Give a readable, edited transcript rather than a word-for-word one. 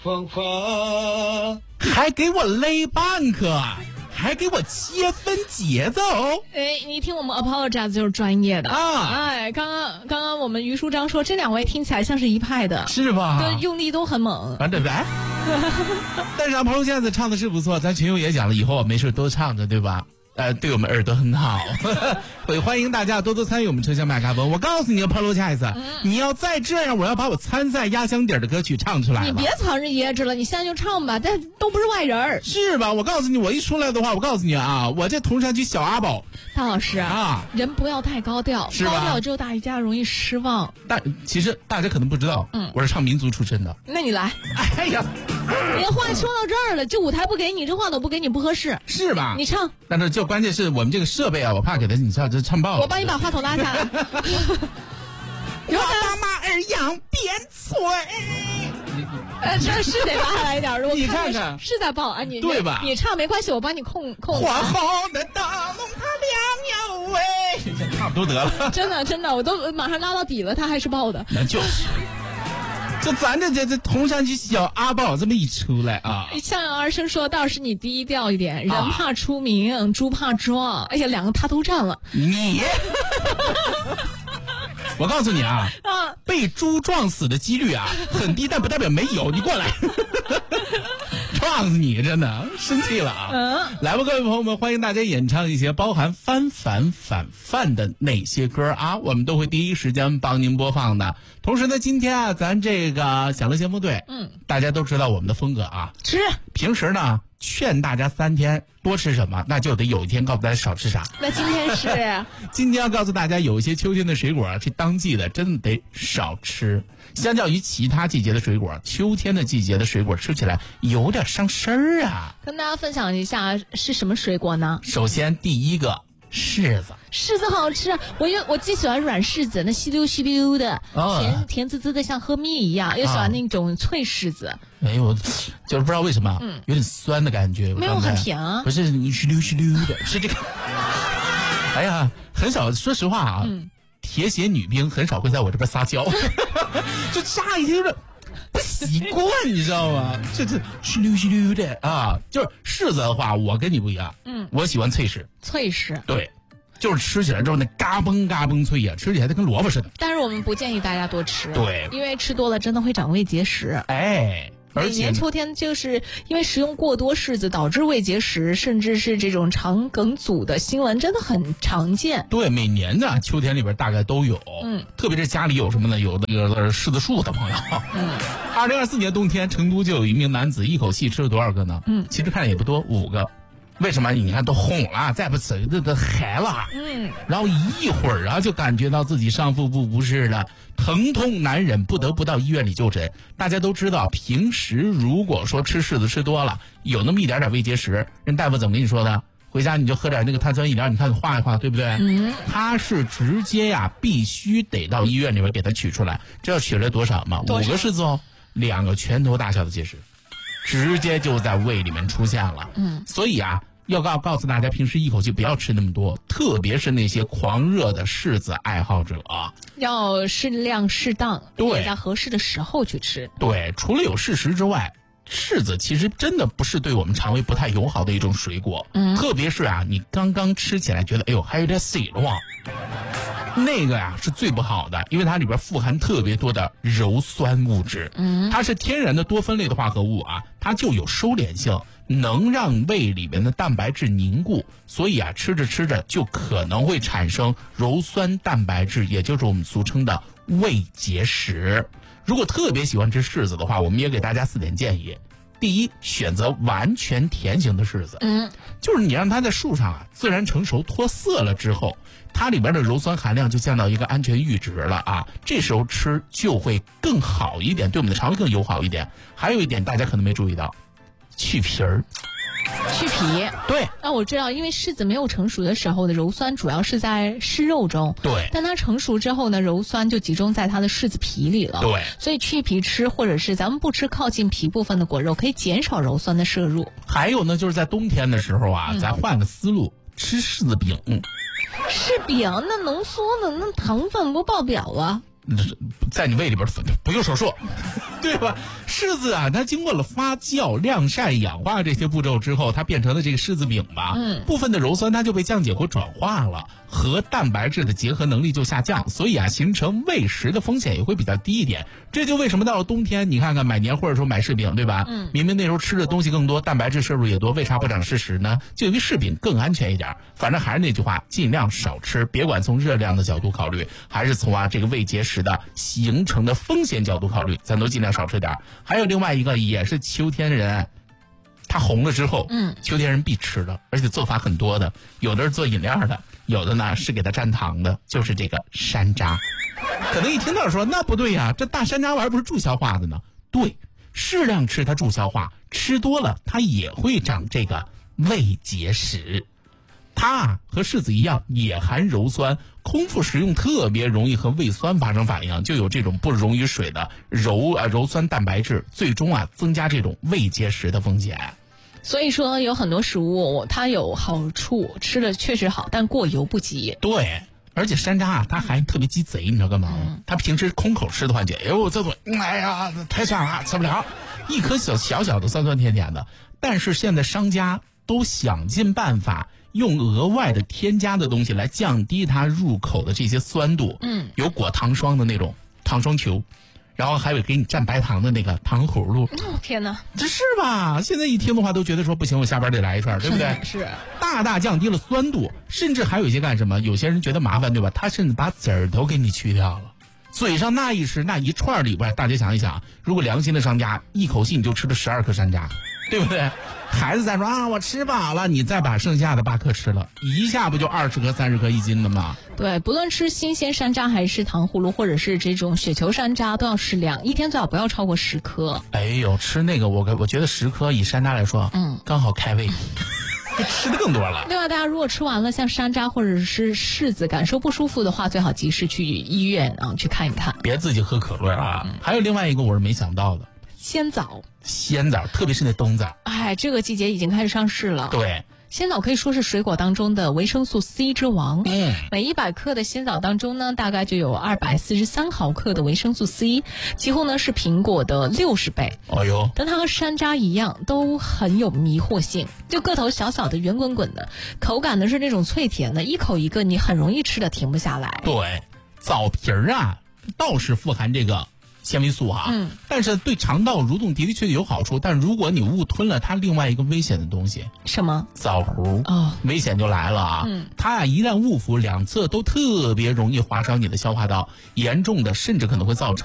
哐哐， 还给我勒半颗，还给我切分节奏。 哎，你听我们 Apologize 就是专业的啊！ 哎，刚刚我们于书章说这两位听起来像是一派的， 是吧？ 对，用力都很猛。 对不对？但是朋友现在唱的是不错，咱群友也讲了，以后没事多唱着，对吧？对我们耳朵很好，所以欢迎大家多多参与我们车厢麦克风。我告诉你，Apologize，你要再这样，我要把我参赛压箱底的歌曲唱出来了。 你别藏着掖着了，你现在就唱吧，但都不是外人， 是吧？我告诉你，我一出来的话，我告诉你啊，我这铜山区小阿宝。 大老师啊， 人不要太高调， 是吧？ 高调之后大家容易失望。 其实大家可能不知道，我是唱民族出身的。 那你来， 哎呀， 你话说到这儿了，这舞台不给你，这话筒不给你，不合适， 是吧？ 你唱。 但是就关键是我们这个设备啊，我怕给他你唱这唱爆了。 我帮你把话筒拉下来。 我把马儿扬鞭催。 这是得拉下来一点， 你看看是在爆啊，你对吧？ 你唱没关系，我帮你控。 火候的大龙它亮呀喂，差不多得了。 真的，我都马上拉到底了，他还是爆的。 那就是。就咱这铜山区小阿宝这么一出来啊， 向阳而生说倒是你低调一点，人怕出名，猪怕壮。哎呀，两个他都占了。 你，我告诉你啊，被猪撞死的几率啊很低，但不代表没有。你过来，撞死你，真的生气了啊！来吧，各位朋友们，欢迎大家演唱一些包含翻反反反的哪些歌啊，我们都会第一时间帮您播放的。同时呢，今天啊，咱这个享乐先锋队，大家都知道我们的风格啊， 吃。 平时呢，劝大家3天多吃什么，那就得有一天告诉大家少吃啥。 那今天是今天要告诉大家，有一些秋天的水果，这当季的真的得少吃。相较于其他季节的水果，秋天的季节的水果吃起来有点伤身儿啊。 跟大家分享一下是什么水果呢？ 首先第一个柿子。 柿子好吃，我既喜欢软柿子，那稀溜稀溜的，甜滋滋的，像喝蜜一样，又喜欢那种脆柿子。 哎呦，就是不知道为什么，有点酸的感觉。 没有很甜啊， 不是你稀溜稀溜的，是这个。哎呀，很少，说实话啊，铁血女兵很少会在我这边撒娇，就乍一听有点不习惯，你知道吗？这稀溜稀溜的啊，就是柿子的话，我跟你不一样，我喜欢脆柿。 脆柿， 对。就是吃起来之后那嘎嘣嘎嘣脆呀，吃起来它跟萝卜似的。 但是我们不建议大家多吃， 对， 因为吃多了真的会长胃结石。 哎， 每年秋天就是因为食用过多柿子导致胃结石，甚至是这种肠梗阻的新闻真的很常见。 对，每年的秋天里边大概都有。特别是家里有什么呢？有那个柿子树的朋友。2024年冬天，成都就有一名男子一口气吃了多少个呢？其实看也不多，5个。为什么？你看都红了，再不吃都嗨了。然后一会儿啊，就感觉到自己上腹部不适了，疼痛难忍，不得不到医院里就诊。大家都知道，平时如果说吃柿子吃多了，有那么一点点胃结石，人大夫怎么跟你说的？回家你就喝点那个碳酸饮料，你看化一化，对不对？他是直接呀，必须得到医院里面给他取出来。知道取了多少吗？5个柿子哦，2个拳头大小的结石，直接就在胃里面出现了。所以啊。要告诉大家，平时一口气不要吃那么多，特别是那些狂热的柿子爱好者， 要适量适当， 对， 在合适的时候去吃。 对，除了有事实之外，柿子其实真的不是对我们肠胃不太友好的一种水果。特别是啊，你刚刚吃起来觉得哎呦还有点涩哇，那个呀是最不好的，因为它里边富含特别多的鞣酸物质。它是天然的多酚类的化合物啊，它就有收敛性，能让胃里面的蛋白质凝固，所以啊，吃着吃着就可能会产生鞣酸蛋白质，也就是我们俗称的胃结石。如果特别喜欢吃柿子的话，我们也给大家4点建议。第一，选择完全甜型的柿子，就是你让它在树上啊自然成熟脱色了之后，它里边的鞣酸含量就降到一个安全阈值了啊，这时候吃就会更好一点，对我们的肠胃更友好一点。还有一点大家可能没注意到，去皮儿。 去皮， 对。 我知道，因为柿子没有成熟的时候的鞣酸主要是在柿肉中， 对。 但它成熟之后呢，鞣酸就集中在它的柿子皮里了， 对。 所以去皮吃，或者是咱们不吃靠近皮部分的果肉，可以减少鞣酸的摄入。 还有呢，就是在冬天的时候啊，咱换个思路，吃柿子饼。 柿饼那浓缩的那糖分不爆表啊？ 在你胃里边不用手术。 对吧？柿子啊，它经过了发酵、晾晒、氧化这些步骤之后，它变成了这个柿子饼吧。部分的鞣酸它就被降解或转化了，和蛋白质的结合能力就下降，所以啊，形成胃食的风险也会比较低一点。这就为什么到了冬天，你看看买年货的时候买柿饼，对吧？明明那时候吃的东西更多，蛋白质摄入也多，为啥不长柿食呢？就因为柿饼更安全一点。反正还是那句话，尽量少吃，别管从热量的角度考虑，还是从这个胃结石的形成的风险角度考虑，咱都尽量少吃点。还有另外一个也是秋天人，它红了之后，秋天人必吃的，而且做法很多的，有的是做饮料的，有的呢是给它蘸糖的，就是这个山楂。可能一听到说那不对呀，这大山楂丸不是助消化的呢？对，适量吃它助消化，吃多了它也会长这个胃结石。它和柿子一样也含鞣酸，空腹食用特别容易和胃酸发生反应，就有这种不溶于水的鞣酸蛋白质，最终增加这种胃结石的风险。 所以说有很多食物它有好处，吃的确实好，但过犹不及。 对，而且山楂它还特别鸡贼，你知道干嘛？它平时空口吃的话，哎呦这太香了，吃不了，一颗小小的酸酸甜甜的。但是现在商家都想尽办法用额外的添加的东西来降低它入口的这些酸度。有裹糖霜的那种糖霜球，然后还有给你蘸白糖的那个糖葫芦。 天哪， 这是吧？现在一听的话都觉得说不行，我下班得来一串，对不对？ 是大大降低了酸度，甚至还有一些干什么？有些人觉得麻烦，对吧？他甚至把籽儿都给你去掉了。嘴上那一时那一串里边，大家想一想，如果良心的商家一口气你就吃了12颗山楂，对不对？孩子再说我吃饱了，你再把剩下的8颗吃了，一下不就20颗、30颗1斤了吗？ 对，不论吃新鲜山楂还是糖葫芦，或者是这种雪球山楂，都要适量，一天最好不要超过10颗。 哎呦，吃那个我觉得10颗以山楂来说，刚好开胃。吃的更多了。 另外，大家如果吃完了像山楂或者是柿子感受不舒服的话，最好及时去医院去看一看， 别自己喝可乐啊。还有另外一个我是没想到的， 鲜枣， 特别是那冬枣， 这个季节已经开始上市了。 对， 鲜枣可以说是水果当中的维生素 C 之王。每100克的鲜枣当中呢，大概就有243毫克的维生素 C， 几乎呢是苹果的60倍。 哎呦， 但它和山楂一样，都很有迷惑性。就个头小小的、圆滚滚的，口感呢是那种脆甜的，一口一个，你很容易吃的停不下来。 对，枣皮儿倒是富含这个纤维素但是对肠道蠕动的确有好处。但如果你误吞了它另外一个危险的东西， 什么？ 枣核危险就来了它一旦误服，两侧都特别容易划伤你的消化道，严重的甚至可能会造成